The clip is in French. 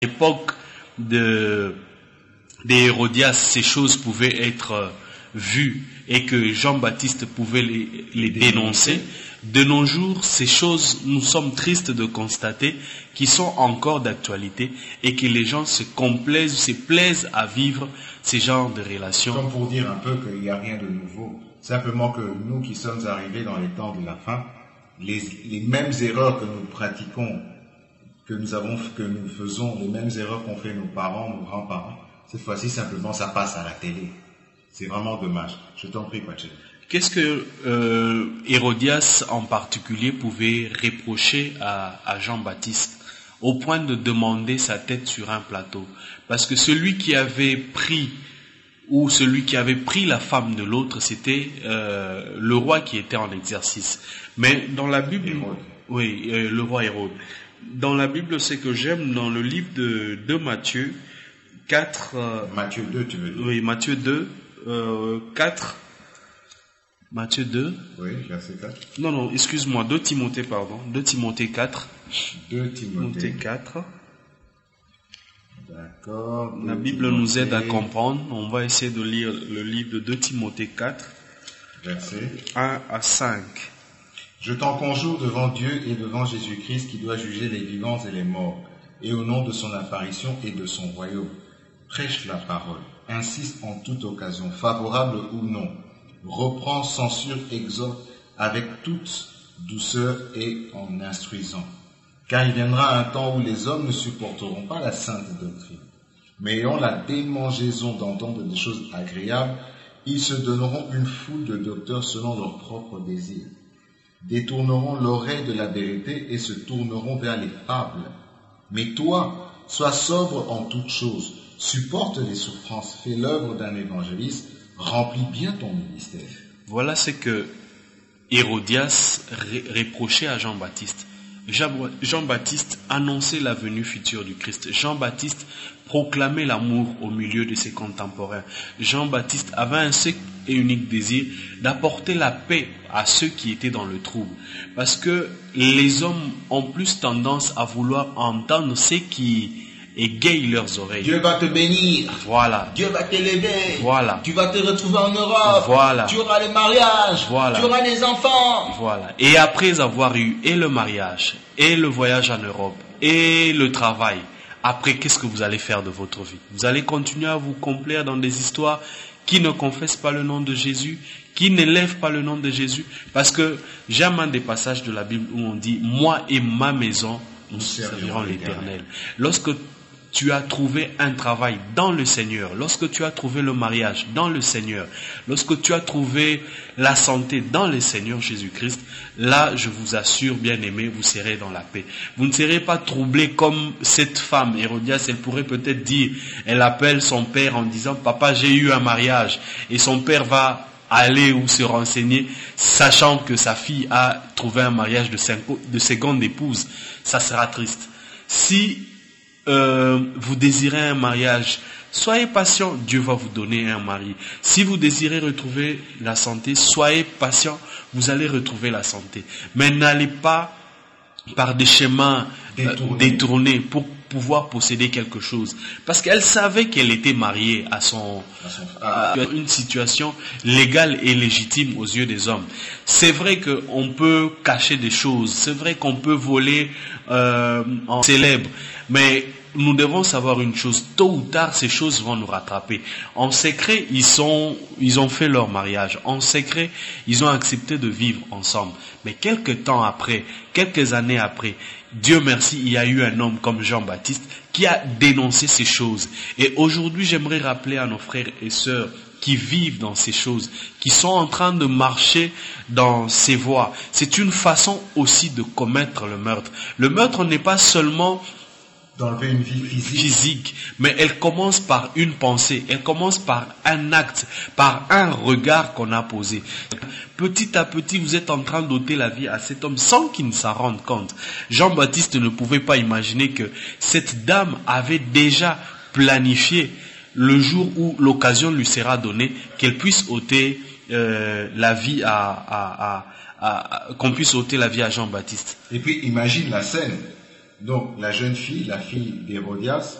l'époque d'Hérodias, ces choses pouvaient être vues et que Jean-Baptiste pouvait les dénoncer. De nos jours, ces choses, nous sommes tristes de constater, qui sont encore d'actualité et que les gens se plaisent à vivre ces genres de relations. Comme pour dire un peu qu'il n'y a rien de nouveau. Simplement que nous qui sommes arrivés dans les temps de la fin, les mêmes erreurs que nous pratiquons, que nous faisons, les mêmes erreurs qu'ont fait nos parents, nos grands-parents, cette fois-ci simplement ça passe à la télé. C'est vraiment dommage. Je t'en prie, Pache. Qu'est-ce que Hérodias en particulier pouvait reprocher à Jean-Baptiste au point de demander sa tête sur un plateau? Parce que celui qui avait pris la femme de l'autre, c'était le roi qui était en exercice. Mais dans la Bible, Hérode. Oui, le roi Hérode. Dans la Bible, ce que j'aime, dans le livre de Matthieu 4... Matthieu 2, tu veux dire? Oui, Matthieu 2, 4... Matthieu 2. Oui, verset 4. Non, excuse-moi, 2 Timothée 4. 2 Timothée 4. D'accord. La Bible nous aide à comprendre. On va essayer de lire le livre de 2 Timothée 4. Verset 1 à 5. Je t'en conjure devant Dieu et devant Jésus-Christ qui doit juger les vivants et les morts, et au nom de son apparition et de son royaume. Prêche la parole, insiste en toute occasion, favorable ou non. Reprend, censure, exhorte avec toute douceur et en instruisant. Car il viendra un temps où les hommes ne supporteront pas la sainte doctrine, mais ayant la démangeaison d'entendre des choses agréables, ils se donneront une foule de docteurs selon leurs propres désirs, détourneront l'oreille de la vérité et se tourneront vers les fables. Mais toi, sois sobre en toutes choses, supporte les souffrances, fais l'œuvre d'un évangéliste, remplis bien ton ministère. Voilà ce que Hérodias reprochait à Jean-Baptiste. Jean-Baptiste annonçait la venue future du Christ. Jean-Baptiste proclamait l'amour au milieu de ses contemporains. Jean-Baptiste avait un seul et unique désir d'apporter la paix à ceux qui étaient dans le trouble. Parce que les hommes ont plus tendance à vouloir entendre ce qui égaye leurs oreilles. Dieu va te bénir. Voilà. Dieu va t'élever. Voilà. Tu vas te retrouver en Europe. Voilà. Tu auras le mariage. Voilà. Tu auras des enfants. Voilà. Et après avoir eu et le mariage, et le voyage en Europe, et le travail, après, qu'est-ce que vous allez faire de votre vie? Vous allez continuer à vous complaire dans des histoires qui ne confessent pas le nom de Jésus, qui n'élèvent pas le nom de Jésus. Parce que j'aime un des passages de la Bible où on dit « Moi et ma maison, nous servirons l'Éternel ». Lorsque tu as trouvé un travail dans le Seigneur, lorsque tu as trouvé le mariage dans le Seigneur, lorsque tu as trouvé la santé dans le Seigneur Jésus-Christ, là, je vous assure, bien-aimés, vous serez dans la paix. Vous ne serez pas troublés comme cette femme, Hérodias, elle pourrait peut-être dire, elle appelle son père en disant, papa, j'ai eu un mariage, et son père va aller ou se renseigner, sachant que sa fille a trouvé un mariage de seconde épouse. Ça sera triste. Si vous désirez un mariage, soyez patient, Dieu va vous donner un mari. Si vous désirez retrouver la santé, soyez patient, vous allez retrouver la santé. Mais n'allez pas par des chemins détournés pour pouvoir posséder quelque chose. Parce qu'elle savait qu'elle était mariée à une situation légale et légitime aux yeux des hommes. C'est vrai qu'on peut cacher des choses, c'est vrai qu'on peut voler en célèbre, mais nous devons savoir une chose, tôt ou tard, ces choses vont nous rattraper. En secret, ils ont fait leur mariage. En secret, ils ont accepté de vivre ensemble. Mais quelques temps après, quelques années après, Dieu merci, il y a eu un homme comme Jean-Baptiste qui a dénoncé ces choses. Et aujourd'hui, j'aimerais rappeler à nos frères et sœurs qui vivent dans ces choses, qui sont en train de marcher dans ces voies. C'est une façon aussi de commettre le meurtre. Le meurtre n'est pas seulement d'enlever une vie physique, mais elle commence par une pensée, elle commence par un acte, par un regard qu'on a posé. Petit à petit, vous êtes en train d'ôter la vie à cet homme sans qu'il ne s'en rende compte. Jean-Baptiste ne pouvait pas imaginer que cette dame avait déjà planifié le jour où l'occasion lui sera donnée qu'elle puisse ôter la vie qu'on puisse ôter la vie à Jean-Baptiste. Et puis imagine la scène. Donc la jeune fille, la fille d'Hérodias,